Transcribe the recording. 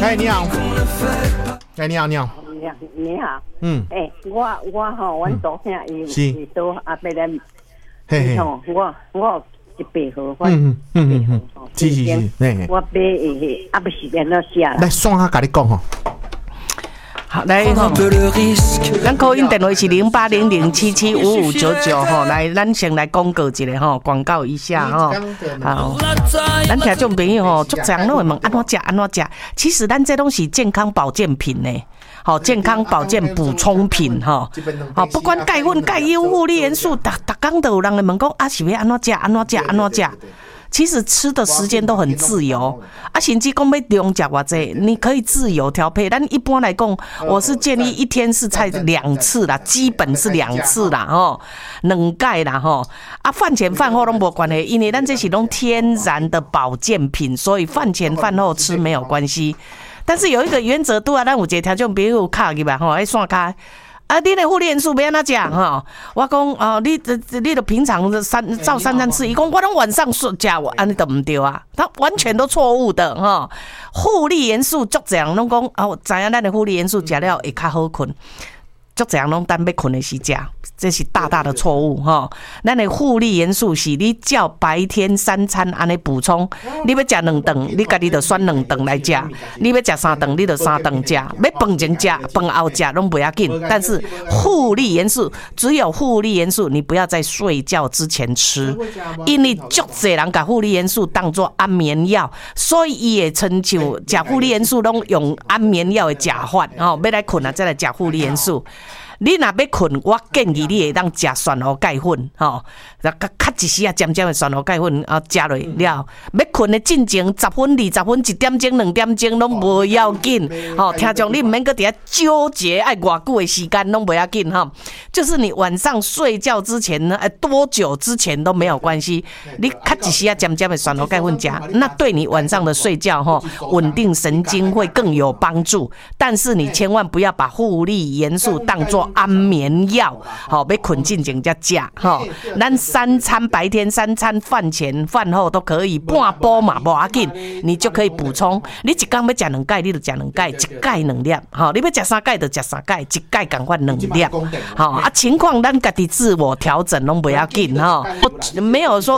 哎，你好。哎，你好。 你好。我吼，阮昨天伊都阿伯咱，嘿吼，我一百盒饭， 是， 我买阿不是变到下来，算下甲你讲吼。 好，来吼，咱call in电话是0800775599吼，来，咱先来广告一下吼，广告一下吼。好，咱听众朋友吼，足侪人拢会问安怎食，其实咱这拢是健康保健品呢。好，健康保健补充品哈，好，不管钙粉、钙优、护理元素，逐工都有人来问讲啊，是要安怎食？其实吃的时间都很自由啊，甚至讲要量食偌济，你可以自由调配。但一般来讲，我是建议一天是菜2次啦，基本是2次啦，吼，2钙啦，吼啊，饭前饭后都无关系，因为咱这是拢天然的保健品，所以饭前饭后吃没有关系。但是有一个原则度啊，咱有一个听众朋友卡入来吼，爱线卡。啊，你的护理元素要安怎食吼？我讲哦，你就平常照3餐吃，伊讲我拢晚上食，安尼都唔对啊，他完全都错误的哈。护理元素足侪人拢讲哦，知影咱的护理元素食了会较好困。足侪人拢等要困的时食，这是大大的错误哈。咱的护理元素是你照白天3餐安尼补充，你要食2顿，你家己就选2顿来食；你要食3顿，你就3顿食；要饭前食、饭后食拢不要紧。但是护理元素只有护理元素，你不要在睡觉之前吃，因为足侪人把护理元素当作安眠药，所以伊会亲像食护理元素拢用安眠药的食法哦，要来困啊再来食护理元素。你若要困，我建议你会当食蒜头钙粉，吼，较一时啊，尖尖的蒜头钙粉啊，食落了。要困的进前10分、20分、1点钟、2点钟拢无要紧，吼，听众你唔免搁伫遐纠结爱偌久的时间拢不要紧哈，就是你晚上睡觉之前呢，多久之前都没有关系。你较一时啊，尖尖的蒜头钙粉食，那对你晚上的睡觉吼稳定神经会更有帮助。但是你千万不要把护理元素当作安眠药，好，要困进前才食，吼。咱3餐白天3餐饭前饭后都可以，半煲嘛无要紧，你就可以补充。你一天要食2钙，你就食2钙，一钙2粒，好，你要食3钙就食3钙，一钙赶快2粒，好啊。情况咱家己自我调整拢不要紧哈，没有说